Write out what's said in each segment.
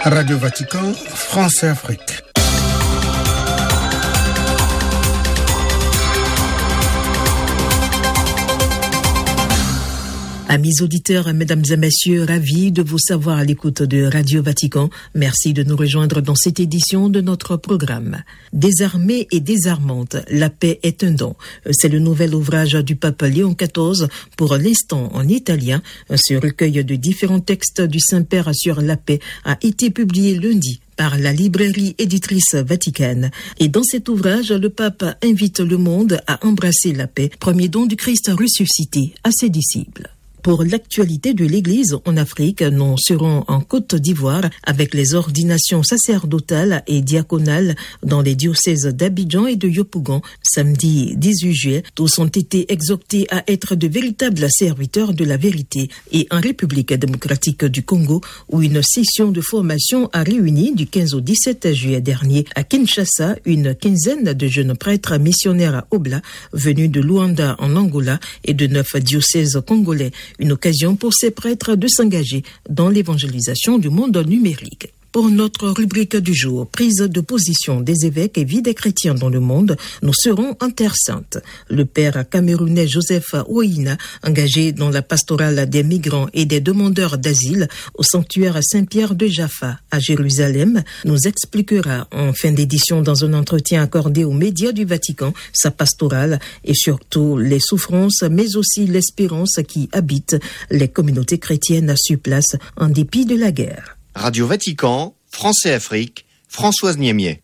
Radio Vatican, France et Afrique. Amis auditeurs, mesdames et messieurs, ravis de vous savoir à l'écoute de Radio Vatican. Merci de nous rejoindre dans cette édition de notre programme. Désarmée et désarmante, la paix est un don. C'est le nouvel ouvrage du pape Léon XIV, pour l'instant en italien. Ce recueil de différents textes du Saint-Père sur la paix a été publié lundi par la librairie éditrice Vaticane. Et dans cet ouvrage, le pape invite le monde à embrasser la paix, premier don du Christ ressuscité à ses disciples. Pour l'actualité de l'Église en Afrique, nous serons en Côte d'Ivoire avec les ordinations sacerdotales et diaconales dans les diocèses d'Abidjan et de Yopougon. Samedi 18 juillet, tous ont été exhortés à être de véritables serviteurs de la vérité. Et en République démocratique du Congo, où une session de formation a réuni du 15 au 17 juillet dernier à Kinshasa une quinzaine de jeunes prêtres missionnaires à Obla, venus de Luanda en Angola et de 9 diocèses congolais. Une occasion pour ces prêtres de s'engager dans l'évangélisation du monde numérique. Pour notre rubrique du jour, prise de position des évêques et vie des chrétiens dans le monde, nous serons en Terre Sainte. Le père camerounais Joseph Ouina, engagé dans la pastorale des migrants et des demandeurs d'asile au sanctuaire Saint-Pierre de Jaffa à Jérusalem, nous expliquera en fin d'édition dans un entretien accordé aux médias du Vatican sa pastorale et surtout les souffrances mais aussi l'espérance qui habitent les communautés chrétiennes sur place en dépit de la guerre. Radio Vatican, France et Afrique, Françoise Niemier.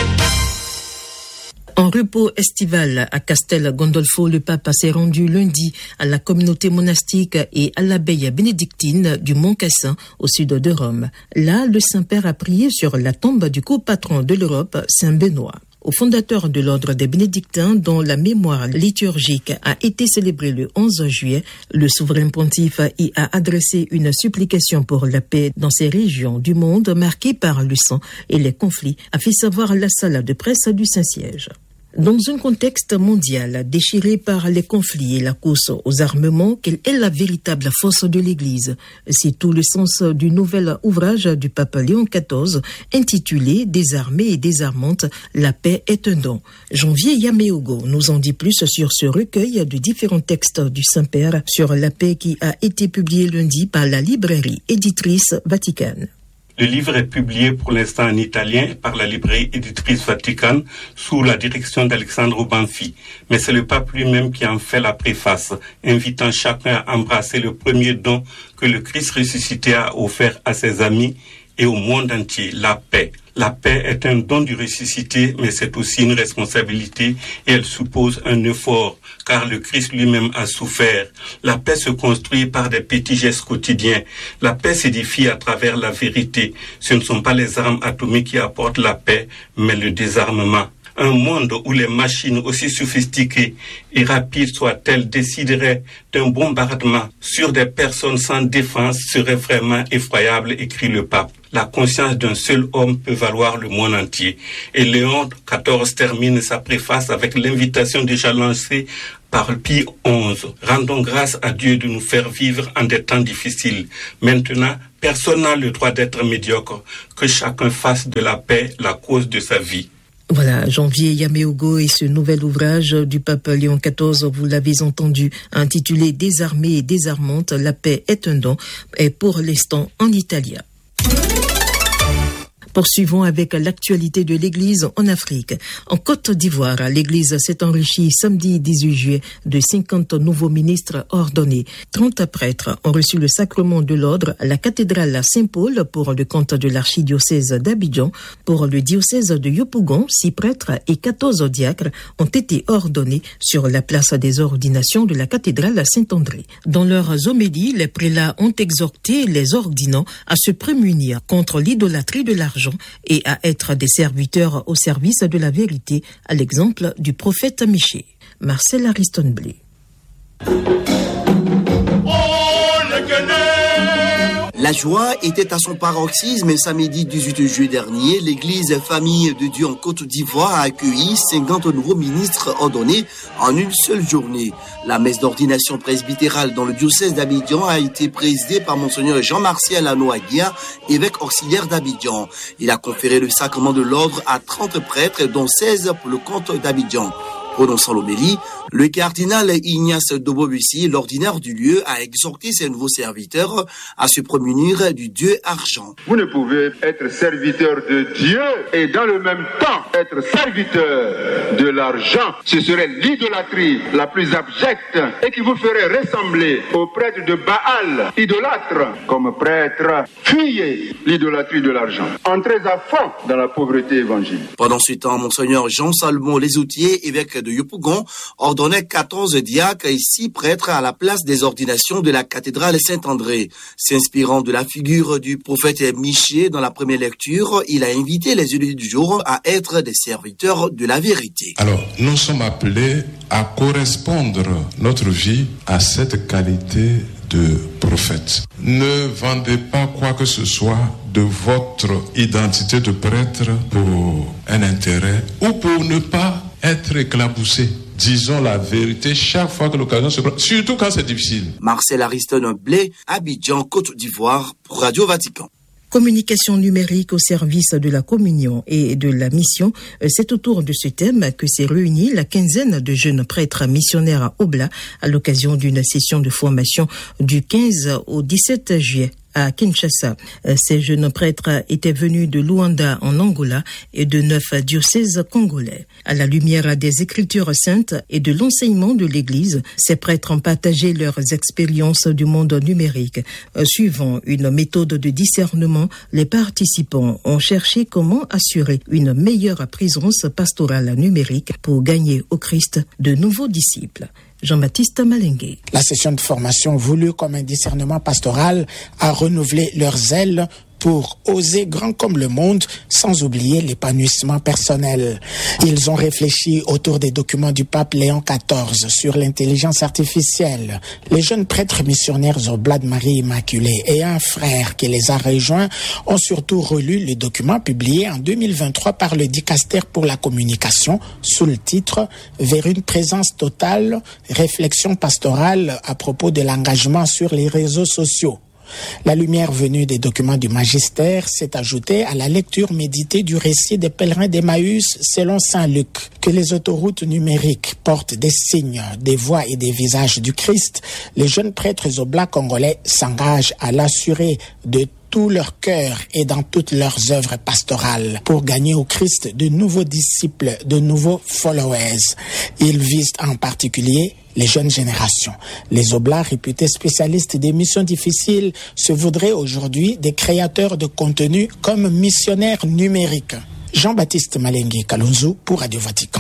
En repos estival à Castel Gandolfo, le pape s'est rendu lundi à la communauté monastique et à l'abbaye bénédictine du Mont Cassin au sud de Rome. Là, le Saint-Père a prié sur la tombe du copatron de l'Europe, Saint Benoît. Au fondateur de l'ordre des bénédictins, dont la mémoire liturgique a été célébrée le 11 juillet, le souverain pontife y a adressé une supplication pour la paix dans ces régions du monde marquées par le sang et les conflits, a fait savoir la salle de presse du Saint-Siège. Dans un contexte mondial déchiré par les conflits et la course aux armements, quelle est la véritable force de l'Église? C'est tout le sens du nouvel ouvrage du pape Léon XIV intitulé « Désarmée et désarmante, la paix est un don ». Janvier Yameogo nous en dit plus sur ce recueil de différents textes du Saint-Père sur la paix qui a été publié lundi par la librairie éditrice Vaticane. Le livre est publié pour l'instant en italien par la librairie éditrice Vaticane sous la direction d'Alexandre Banfi. Mais c'est le pape lui-même qui en fait la préface, invitant chacun à embrasser le premier don que le Christ ressuscité a offert à ses amis et au monde entier, la paix. La paix est un don du ressuscité, mais c'est aussi une responsabilité et elle suppose un effort, car le Christ lui-même a souffert. La paix se construit par des petits gestes quotidiens. La paix s'édifie à travers la vérité. Ce ne sont pas les armes atomiques qui apportent la paix, mais le désarmement. Un monde où les machines, aussi sophistiquées et rapides soient-elles, décideraient d'un bombardement sur des personnes sans défense serait vraiment effroyable, écrit le pape. La conscience d'un seul homme peut valoir le monde entier. Et Léon XIV termine sa préface avec l'invitation déjà lancée par Pie XI. Rendons grâce à Dieu de nous faire vivre en des temps difficiles. Maintenant, personne n'a le droit d'être médiocre. Que chacun fasse de la paix la cause de sa vie. Voilà, Janvier Yameogo et ce nouvel ouvrage du pape Léon XIV, vous l'avez entendu, intitulé « Désarmée et désarmante, la paix est un don » et pour l'instant en italien. Poursuivons avec l'actualité de l'Église en Afrique. En Côte d'Ivoire, l'Église s'est enrichie samedi 18 juillet de 50 nouveaux ministres ordonnés. 30 prêtres ont reçu le sacrement de l'ordre à la cathédrale Saint-Paul pour le compte de l'archidiocèse d'Abidjan. Pour le diocèse de Yopougon, 6 prêtres et 14 diacres ont été ordonnés sur la place des ordinations de la cathédrale Saint-André. Dans leurs homélies, les prélats ont exhorté les ordinants à se prémunir contre l'idolâtrie de l'argent et à être des serviteurs au service de la vérité, à l'exemple du prophète Michée. Marcel Ariston-Blé. La joie était à son paroxysme samedi 18 juillet dernier. L'église Famille de Dieu en Côte d'Ivoire a accueilli 50 nouveaux ministres ordonnés en une seule journée. La messe d'ordination presbytérale dans le diocèse d'Abidjan a été présidée par Monseigneur Jean-Martial Anoaguia, évêque auxiliaire d'Abidjan. Il a conféré le sacrement de l'ordre à 30 prêtres, dont 16 pour le compte d'Abidjan. Prononçant l'homélie, le cardinal Ignace Dobobussi, l'ordinaire du lieu, a exhorté ses nouveaux serviteurs à se prémunir du Dieu argent. Vous ne pouvez être serviteur de Dieu et dans le même temps être serviteur de l'argent. Ce serait l'idolâtrie la plus abjecte et qui vous ferait ressembler aux prêtres de Baal, idolâtres. Comme prêtre, fuyez l'idolâtrie de l'argent. Entrez à fond dans la pauvreté évangélique. Pendant ce temps, Monseigneur Jean-Salmon Lesoutier, évêque de Yopougon, ordonnait 14 diacres et 6 prêtres à la place des ordinations de la cathédrale Saint-André. S'inspirant de la figure du prophète Michée dans la première lecture, il a invité les élus du jour à être des serviteurs de la vérité. Alors, nous sommes appelés à correspondre notre vie à cette qualité de prophète. Ne vendez pas quoi que ce soit de votre identité de prêtre pour un intérêt ou pour ne pas être éclaboussé. Disons la vérité chaque fois que l'occasion se présente, surtout quand c'est difficile. Marcel Ariston Blé, Abidjan, Côte d'Ivoire, pour Radio Vatican. Communication numérique au service de la communion et de la mission, c'est autour de ce thème que s'est réunie la quinzaine de jeunes prêtres missionnaires à Obla à l'occasion d'une session de formation du 15 au 17 juillet. À Kinshasa. Ces jeunes prêtres étaient venus de Luanda en Angola et de 9 diocèses congolais. À la lumière des Écritures saintes et de l'enseignement de l'Église, ces prêtres ont partagé leurs expériences du monde numérique. Suivant une méthode de discernement, les participants ont cherché comment assurer une meilleure présence pastorale numérique pour gagner au Christ de nouveaux disciples. Jean-Baptiste Malengue. La session de formation voulue comme un discernement pastoral a renouvelé leurs ailes pour oser grand comme le monde, sans oublier l'épanouissement personnel. Ils ont réfléchi autour des documents du pape Léon XIV sur l'intelligence artificielle. Les jeunes prêtres missionnaires Oblat de Marie Immaculée et un frère qui les a rejoints ont surtout relu le document publié en 2023 par le Dicaster pour la communication sous le titre « Vers une présence totale, réflexion pastorale à propos de l'engagement sur les réseaux sociaux ». La lumière venue des documents du magistère s'est ajoutée à la lecture méditée du récit des pèlerins d'Emmaüs selon saint Luc. Que les autoroutes numériques portent des signes, des voix et des visages du Christ, les jeunes prêtres oblats congolais s'engagent à l'assurer de tout leur cœur et dans toutes leurs œuvres pastorales pour gagner au Christ de nouveaux disciples, de nouveaux followers. Ils visent en particulier les jeunes générations. Les oblats réputés spécialistes des missions difficiles se voudraient aujourd'hui des créateurs de contenu comme missionnaires numériques. Jean-Baptiste Malengue Kalonzo pour Radio Vatican.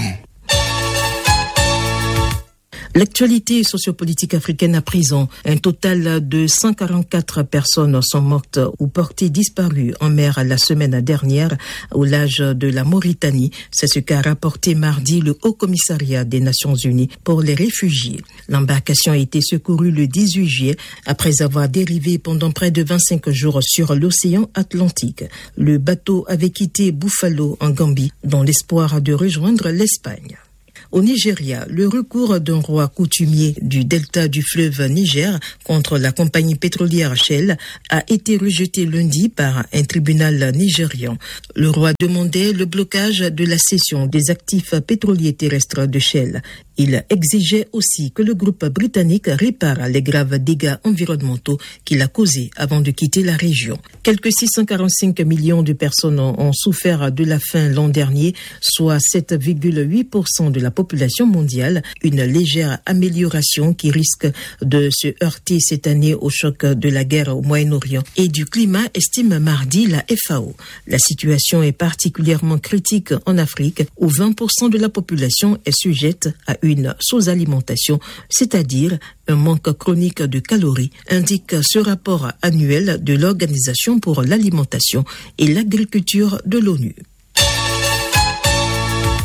L'actualité sociopolitique africaine à présent. Un total de 144 personnes sont mortes ou portées disparues en mer la semaine dernière au large de la Mauritanie. C'est ce qu'a rapporté mardi le Haut Commissariat des Nations Unies pour les réfugiés. L'embarcation a été secourue le 18 juillet après avoir dérivé pendant près de 25 jours sur l'océan Atlantique. Le bateau avait quitté Buffalo en Gambie dans l'espoir de rejoindre l'Espagne. Au Nigeria, le recours d'un roi coutumier du delta du fleuve Niger contre la compagnie pétrolière Shell a été rejeté lundi par un tribunal nigérian. Le roi demandait le blocage de la cession des actifs pétroliers terrestres de Shell. Il exigeait aussi que le groupe britannique répare les graves dégâts environnementaux qu'il a causés avant de quitter la région. Quelques 645 millions de personnes ont souffert de la faim l'an dernier, soit 7,8% de la population mondiale, une légère amélioration qui risque de se heurter cette année au choc de la guerre au Moyen-Orient et du climat, estime mardi la FAO. La situation est particulièrement critique en Afrique, où 20% de la population est sujette à une sous-alimentation, c'est-à-dire un manque chronique de calories, indique ce rapport annuel de l'Organisation pour l'alimentation et l'agriculture de l'ONU.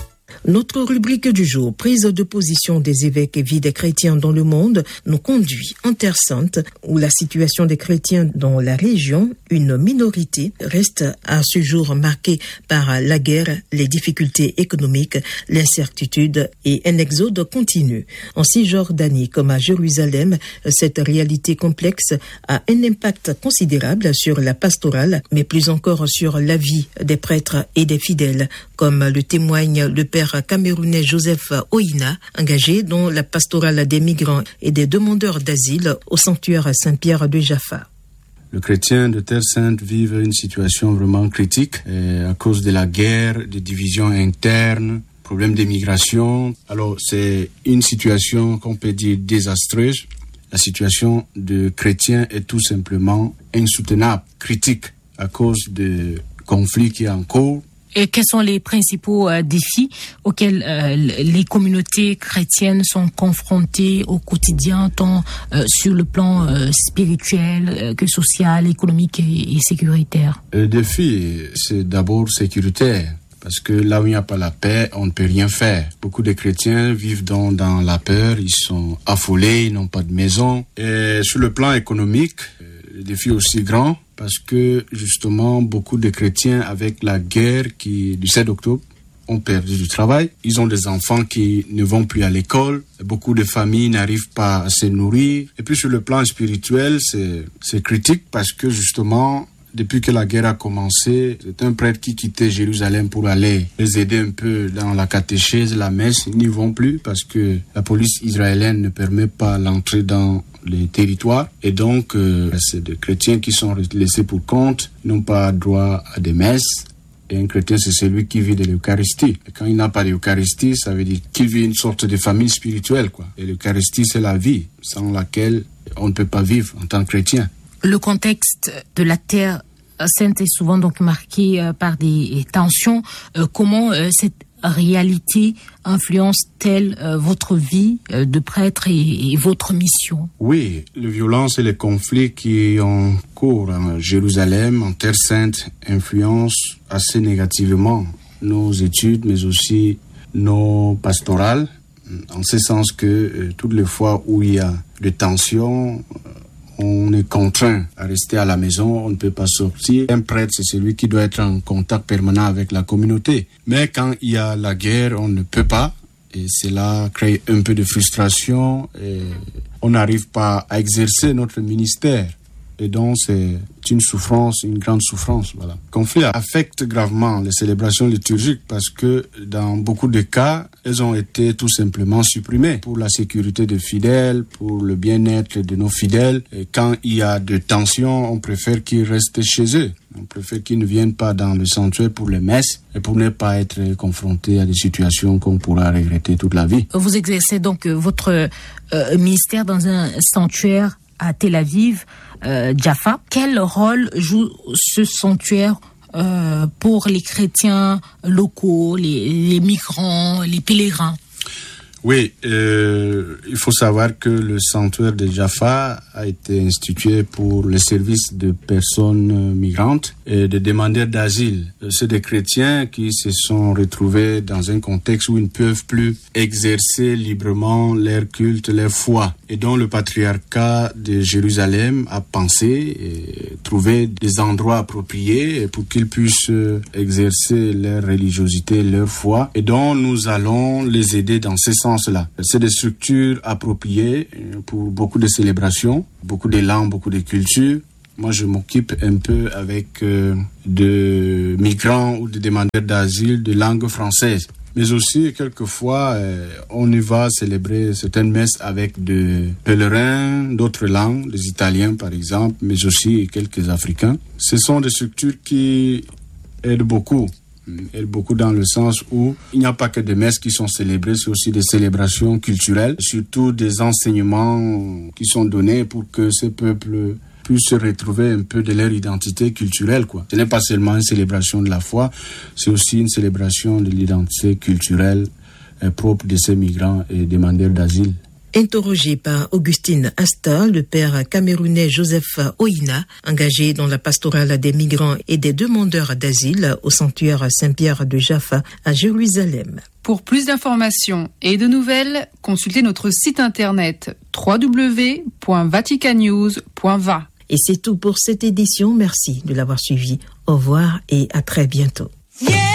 Notre rubrique du jour, prise de position des évêques et vie des chrétiens dans le monde, nous conduit en Terre Sainte, où la situation des chrétiens dans la région, une minorité, reste à ce jour marquée par la guerre, les difficultés économiques, l'incertitude et un exode continu. En Cisjordanie comme à Jérusalem, cette réalité complexe a un impact considérable sur la pastorale, mais plus encore sur la vie des prêtres et des fidèles, comme le témoigne le père camerounais Joseph Oina, engagé dans la pastorale des migrants et des demandeurs d'asile au sanctuaire Saint-Pierre de Jaffa. Les chrétiens de Terre Sainte vivent une situation vraiment critique à cause de la guerre, des divisions internes, problèmes d'immigration. Alors c'est une situation qu'on peut dire désastreuse. La situation de chrétiens est tout simplement insoutenable, critique à cause de conflits qui est en cours. Et quels sont les principaux défis auxquels les communautés chrétiennes sont confrontées au quotidien, tant sur le plan spirituel que social, économique et sécuritaire? Le défi, c'est d'abord sécuritaire. Parce que là où il n'y a pas la paix, on ne peut rien faire. Beaucoup de chrétiens vivent dans la peur, ils sont affolés, ils n'ont pas de maison. Et sur le plan économique, le défi est aussi grand parce que justement beaucoup de chrétiens avec la guerre du 7 octobre ont perdu du travail. Ils ont des enfants qui ne vont plus à l'école. Beaucoup de familles n'arrivent pas à se nourrir. Et puis sur le plan spirituel, c'est critique parce que justement, depuis que la guerre a commencé, c'est un prêtre qui quittait Jérusalem pour aller les aider un peu dans la catéchèse, la messe. Ils n'y vont plus parce que la police israélienne ne permet pas l'entrée dans les territoires. Et donc, c'est des chrétiens qui sont laissés pour compte, n'ont pas droit à des messes. Et un chrétien, c'est celui qui vit de l'Eucharistie. Et quand il n'a pas d'Eucharistie, ça veut dire qu'il vit une sorte de famille spirituelle, quoi. Et l'Eucharistie, c'est la vie, sans laquelle on ne peut pas vivre en tant que chrétien. Le contexte de la Terre Sainte est souvent donc marqué par des tensions. Comment cette réalité influence-t-elle votre vie de prêtre et votre mission? Oui, les violences et les conflits qui ont cours à Jérusalem, en Terre Sainte, influencent assez négativement nos études, mais aussi nos pastorales, en ce sens que toutes les fois où il y a des tensions, on est contraint à rester à la maison, on ne peut pas sortir. Un prêtre, c'est celui qui doit être en contact permanent avec la communauté. Mais quand il y a la guerre, on ne peut pas. Et cela crée un peu de frustration. Et on n'arrive pas à exercer notre ministère. Et donc, c'est une souffrance, une grande souffrance. Voilà. Le conflit affecte gravement les célébrations liturgiques parce que dans beaucoup de cas, elles ont été tout simplement supprimées pour la sécurité des fidèles, pour le bien-être de nos fidèles. Et quand il y a de tensions, on préfère qu'ils restent chez eux. On préfère qu'ils ne viennent pas dans le sanctuaire pour les messes et pour ne pas être confrontés à des situations qu'on pourra regretter toute la vie. Vous exercez donc votre ministère dans un sanctuaire à Tel Aviv, Jaffa. Quel rôle joue ce sanctuaire pour les chrétiens locaux, les migrants, les pèlerins? Oui, il faut savoir que le sanctuaire de Jaffa a été institué pour le service de personnes migrantes et de demandeurs d'asile. C'est des chrétiens qui se sont retrouvés dans un contexte où ils ne peuvent plus exercer librement leur culte, leur foi. Et donc le patriarcat de Jérusalem a pensé et trouvé des endroits appropriés pour qu'ils puissent exercer leur religiosité, leur foi. Et donc nous allons les aider dans ce sens-là. C'est des structures appropriées pour beaucoup de célébrations, beaucoup de langues, beaucoup de cultures. Moi, je m'occupe un peu avec de migrants ou de demandeurs d'asile de langue française. Mais aussi, quelquefois, on y va célébrer certaines messes avec des pèlerins d'autres langues, des Italiens par exemple, mais aussi quelques Africains. Ce sont des structures qui aident beaucoup dans le sens où il n'y a pas que des messes qui sont célébrées, c'est aussi des célébrations culturelles, surtout des enseignements qui sont donnés pour que ces peuples puissent se retrouver un peu de leur identité culturelle, quoi. Ce n'est pas seulement une célébration de la foi, c'est aussi une célébration de l'identité culturelle propre de ces migrants et demandeurs d'asile. Interrogé par Augustine Asta, le père camerounais Joseph Oina, engagé dans la pastorale des migrants et des demandeurs d'asile au sanctuaire Saint-Pierre de Jaffa à Jérusalem. Pour plus d'informations et de nouvelles, consultez notre site internet www.vaticannews.va. Et c'est tout pour cette édition. Merci de l'avoir suivi. Au revoir et à très bientôt. Yeah!